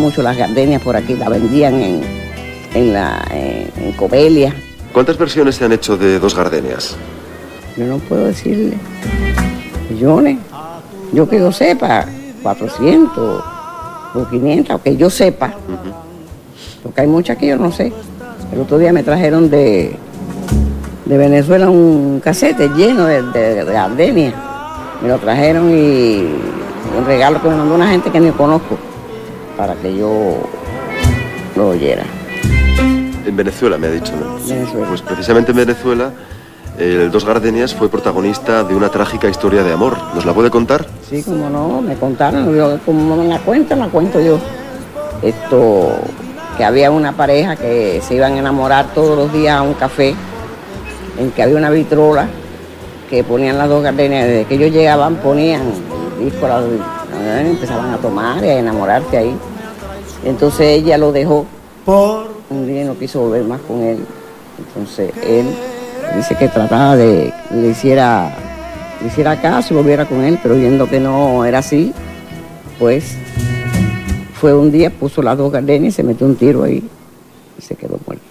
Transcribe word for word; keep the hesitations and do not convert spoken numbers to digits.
mucho las gardenias por aquí, las vendían en, en, la, en, en Cobelia. ¿Cuántas versiones se han hecho de Dos Gardenias? Yo no puedo decirle. Millones. Yo que yo sepa, cuatrocientos o quinientos, que yo sepa. Uh-huh. Porque hay muchas que yo no sé. El otro día me trajeron de, de Venezuela un casete lleno de, de, de gardenias. Me lo trajeron y un regalo que me mandó una gente que ni conozco para que yo lo oyera. En Venezuela, me ha dicho, ¿no? Venezuela. Pues precisamente en Venezuela, el Dos Gardenias fue protagonista de una trágica historia de amor. ¿Nos la puede contar? Sí, como no, me contaron, yo, como me la cuentan, la cuento yo. Esto, que había una pareja que se iban a enamorar todos los días a un café, en que había una vitrola que ponían las dos gardenias. Desde que ellos llegaban ponían el disco, la, la, empezaban a tomar y a enamorarse ahí. Entonces ella lo dejó por un día y no quiso volver más con él. Entonces él dice que trataba de que le hiciera, le hiciera caso y volviera con él, pero viendo que no era así, pues fue un día, puso las dos gardenias y se metió un tiro ahí y se quedó muerto.